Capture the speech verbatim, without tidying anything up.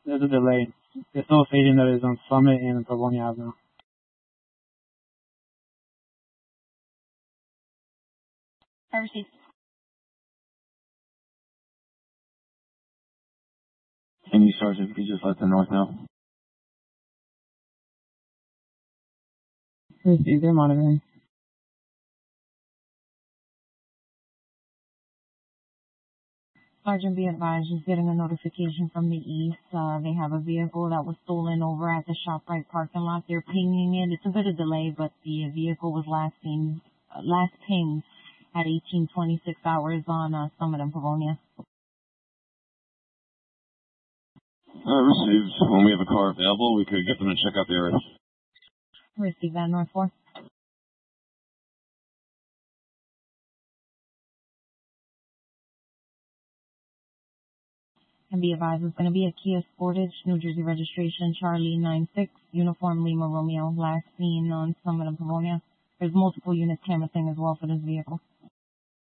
There's a delay. It's still stating that it's on Summit and Pavonia Avenue. I received. Any Sergeant, could you just let the north know? Received. They're monitoring. Sergeant, be advised, just getting a notification from the east. Uh, they have a vehicle that was stolen over at the ShopRite parking lot. They're pinging it. It's a bit of delay, but the vehicle was last seen, uh, last pinged at eighteen twenty-six hours on uh, Summit and Pavonia. Uh, received. When we have a car available, we could get them to check out the area. Receive that, North four. And be advised, it's going to be a Kia Sportage, New Jersey registration, Charlie nine six, Uniform Lima Romeo, last seen on Summit and Pavonia. There's multiple units canvassing as well for this vehicle.